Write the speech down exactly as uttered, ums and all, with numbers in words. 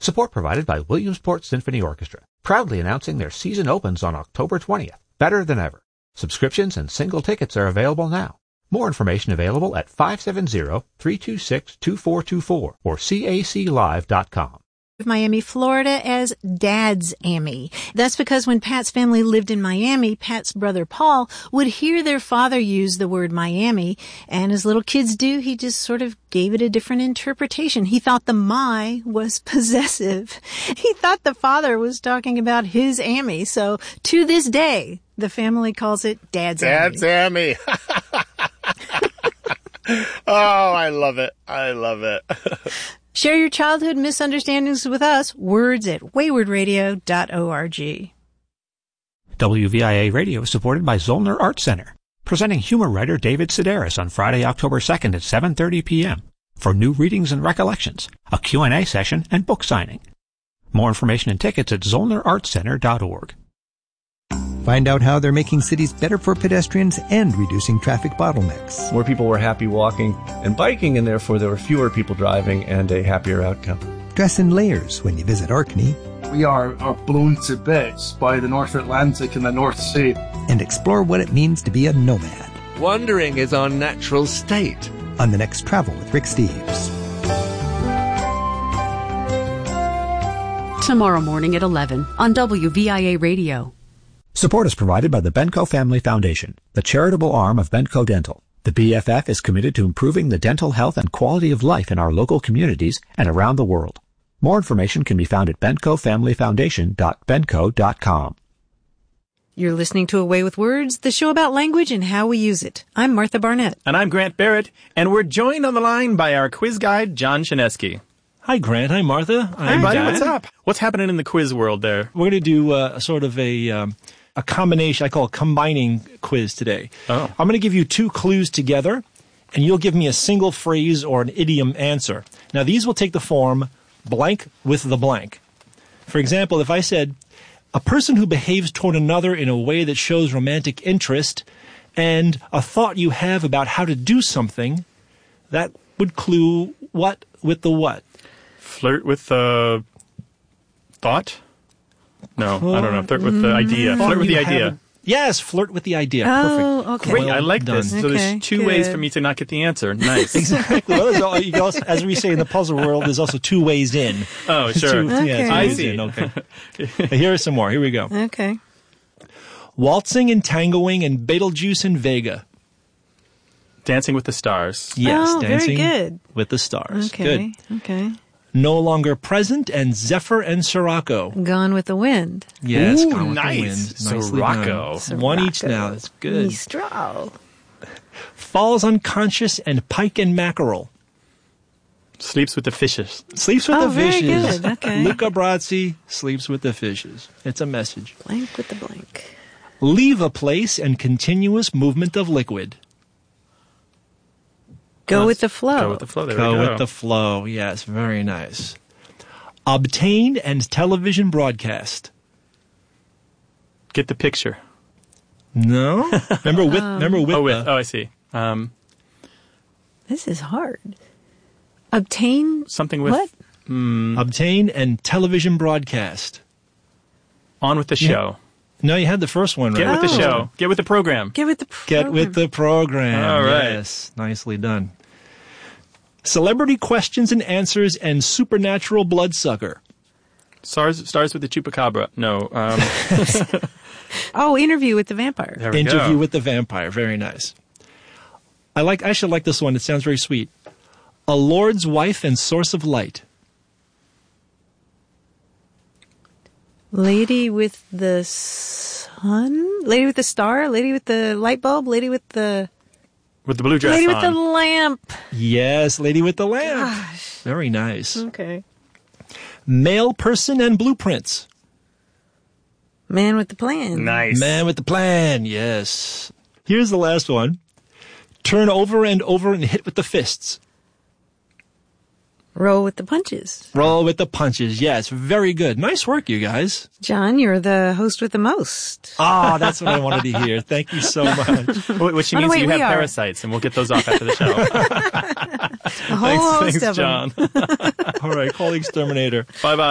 Support provided by Williamsport Symphony Orchestra, proudly announcing their season opens on October twentieth. Better than ever. Subscriptions and single tickets are available now. More information available at five seven zero, three two six, two four two four or C A C live dot com. Miami, Florida as Dad's Amy. That's because when Pat's family lived in Miami, Pat's brother Paul would hear their father use the word Miami, and as little kids do, he just sort of gave it a different interpretation. He thought the my was possessive. He thought the father was talking about his Amy, so to this day, the family calls it Dad's, Dad's Amy. Amy. Oh, I love it. I love it. Share your childhood misunderstandings with us. Words at wayward radio dot org. W V I A Radio is supported by Zollner Art Center, presenting humor writer David Sedaris on Friday, October second at seven thirty p.m. for new readings and recollections, a Q and A session, and book signing. More information and tickets at zollner art center dot org. Find out how they're making cities better for pedestrians and reducing traffic bottlenecks. More people were happy walking and biking, and therefore there were fewer people driving and a happier outcome. Dress in layers when you visit Orkney. We are, are blown to bits by the North Atlantic and the North Sea. And explore what it means to be a nomad. Wandering is our natural state. On the next Travel with Rick Steves. Tomorrow morning at eleven on W V I A Radio. Support is provided by the Benco Family Foundation, the charitable arm of Benco Dental. The B F F is committed to improving the dental health and quality of life in our local communities and around the world. More information can be found at benco family foundation dot benco dot com. You're listening to Away with Words, the show about language and how we use it. I'm Martha Barnett. And I'm Grant Barrett, and we're joined on the line by our quiz guide, John Chinesky. Hi, Grant. Hi, Martha. Hi, buddy. What's up? What's happening in the quiz world there? We're going to do uh, sort of a um, a combination, I call it combining quiz today. Oh. I'm going to give you two clues together, and you'll give me a single phrase or an idiom answer. Now, these will take the form blank with the blank. For example, if I said, a person who behaves toward another in a way that shows romantic interest and a thought you have about how to do something, that would clue what with the what? Flirt with the thought? No, I don't know. Flirt with the idea. Flirt with the idea. Yes, flirt with the idea. Oh, Perfect. okay. Great, Well I like done. this. So Okay, there's two good. ways for me to not get the answer. Nice. Exactly. Well, there's al- you also, as we say in the puzzle world, there's also two ways in. Oh, sure. Two, yeah, Okay. two I ways see. in, okay. Here are some more. Here we go. Okay. Waltzing and tangoing and Betelgeuse and Vega. Dancing with the Stars. Yes, Oh, very dancing good. with the stars. Okay. Good. Okay. No Longer Present and Zephyr and Sirocco. Gone with the Wind. Yes, Ooh, Gone with nice. the Wind. Nicely Sirocco. done. One each now. That's good. Mistral. Falls Unconscious and Pike and Mackerel. Sleeps with the fishes. Sleeps with Oh, the very fishes. good. Okay. Luca Brasi sleeps with the fishes. It's a message. Blank with the blank. Leave a place and continuous movement of liquid. Go with the flow. Go with the flow. There Go we go. with the flow. Yes, very nice. Obtain and television broadcast. Get the picture. No? Remember with, remember with, Oh, with. the- Oh, I see. Um, This is hard. Obtain something with what? obtain and television broadcast. on with the show. No, you had the first one right. Get with the Oh. show. Get with the program. Get with the Get program. with the program. All right. Yes, nicely done. Celebrity questions and answers and supernatural bloodsucker. Stars, stars with the chupacabra. No. Um, Oh, interview with the vampire. there we Interview go. with the vampire. Very nice. I like. I should like this one. It sounds very sweet. A lord's wife and source of light. Lady with the sun? Lady with the star? Lady with the light bulb? Lady with the... With the blue dress Lady on. with the lamp. Yes, lady with the lamp. Very nice. Okay. Male person and blueprints. Man with the plan. Nice. Man with the plan. Yes. Here's the last one. Turn over and over and hit with the fists. Roll with the punches. Roll with the punches. Yes, very good. Nice work, you guys. John, you're the host with the most. Ah, that's what I wanted to hear. Thank you so much. Wh- Which Oh, no, means wait, you we have are. parasites, and we'll get those off after the show. A whole thanks, host thanks, of them. John. All right, call the exterminator. Bye-bye.